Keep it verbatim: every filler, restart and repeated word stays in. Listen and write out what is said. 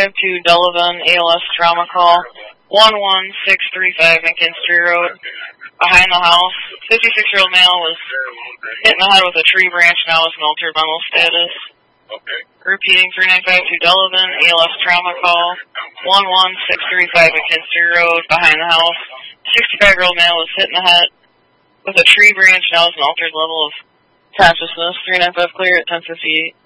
five two Delavan, A L S trauma call. one one six three five McKinstry Road. Behind the house, fifty-six-year-old male was hit in the head with a tree branch, now is in altered mental status. Okay. Repeating, three nine five two Delavan, A L S trauma call. one one six three five McKinstry Road. Behind the house, sixty-five-year-old male was hit in the head with a tree branch, now is an altered level of consciousness. three nine five clear at ten fifty-eight.